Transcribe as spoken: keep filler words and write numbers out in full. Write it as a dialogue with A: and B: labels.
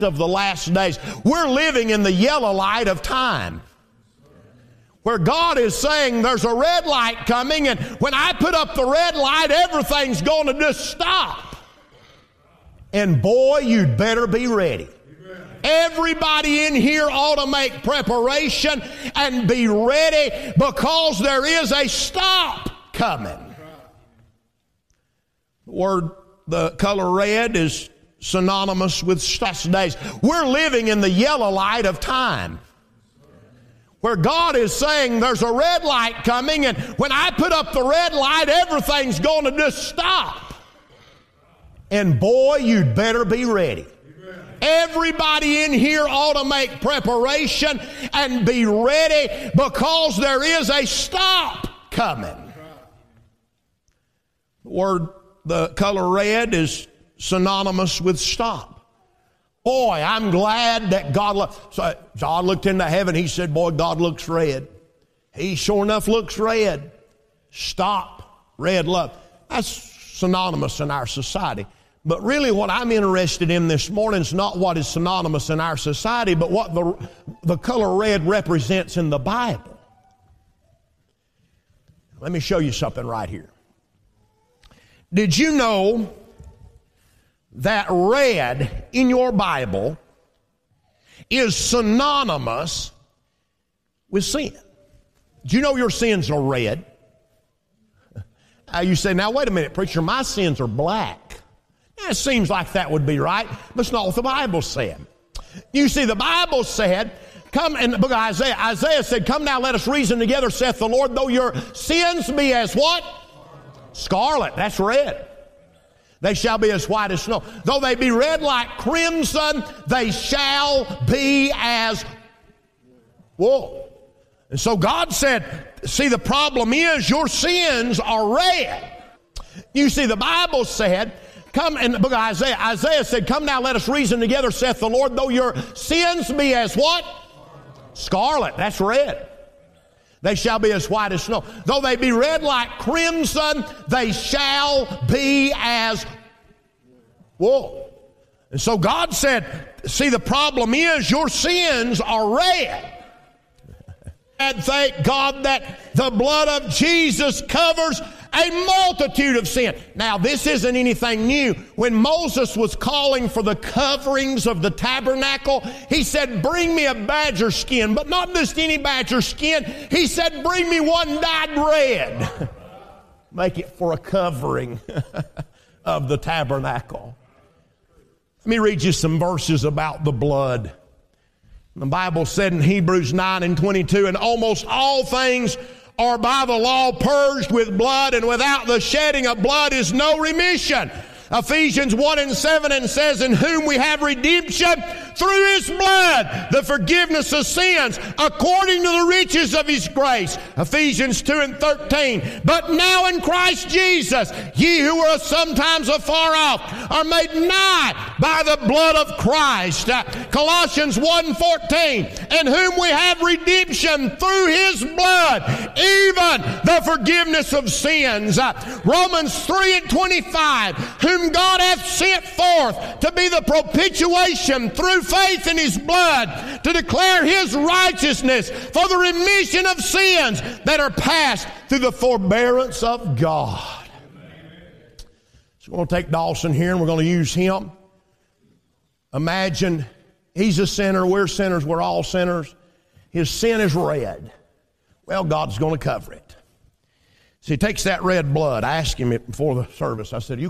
A: of the last days. We're living in the yellow light of time, where God is saying there's a red light coming, and when I put up the red light, everything's going to just stop. And boy, you'd better be ready. Everybody in here ought to make preparation and be ready, because there is a stop coming. The word, the color red, is synonymous with last days. We're living in the yellow light of time, where God is saying there's a red light coming, and when I put up the red light, everything's going to just stop. And boy, you'd better be ready. Everybody in here ought to make preparation and be ready, because there is a stop coming. The word, the color red, is synonymous with stop. Boy, I'm glad that God looked. So John looked into heaven. He said, boy, God looks red. He sure enough looks red. Stop, red love. That's synonymous in our society. But really what I'm interested in this morning is not what is synonymous in our society, but what the, the color red represents in the Bible. Let me show you something right here. Did you know that red in your Bible is synonymous with sin? Do you know your sins are red? Uh, you say, now wait a minute, preacher, my sins are black. It seems like that would be right, but it's not what the Bible said. You see, the Bible said, come, in the book of Isaiah, Isaiah said, come now, let us reason together, saith the Lord, though your sins be as what? Scarlet. That's red. They shall be as white as snow. Though they be red like crimson, they shall be as wool. And so God said, see, the problem is your sins are red. You see, the Bible said, come, in the book of Isaiah, Isaiah said, come now, let us reason together, saith the Lord, though your sins be as what? Scarlet. That's red. They shall be as white as snow. Though they be red like crimson, they shall be as wool. And so God said, see, the problem is your sins are red. And thank God that the blood of Jesus covers a multitude of sin. Now, this isn't anything new. When Moses was calling for the coverings of the tabernacle, he said, bring me a badger skin, but not just any badger skin. He said, bring me one dyed red. Make it for a covering of the tabernacle. Let me read you some verses about the blood. The Bible said in Hebrews nine and twenty-two, and almost all things are by the law purged with blood, and without the shedding of blood is no remission. Ephesians one and seven and says, in whom we have redemption through his blood, the forgiveness of sins, according to the riches of his grace. Ephesians two and thirteen, but now in Christ Jesus, ye who were sometimes afar off are made nigh by the blood of Christ. Uh, Colossians one fourteen, in whom we have redemption through his blood, even the forgiveness of sins. Uh, Romans three and twenty-five, whom God hath sent forth to be the propitiation through faith in his blood, to declare his righteousness for the remission of sins that are passed through the forbearance of God. So we're going to take Dawson here and we're going to use him. Imagine he's a sinner, we're sinners, we're all sinners. His sin is red. Well, God's going to cover it. So he takes that red blood. I asked him it before the service. I said, are you